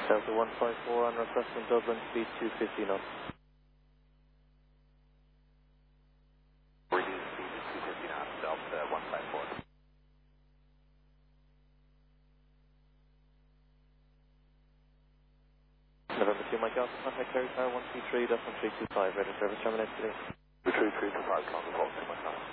Delta 154 on request from Dublin, speed 250 knots. Reduce speed to 250 knots, Delta 154. November 2, Mike Alpha, contact Terry Tower 123.325, ready service terminated today. 23325, Contact 2 Mike Alpha.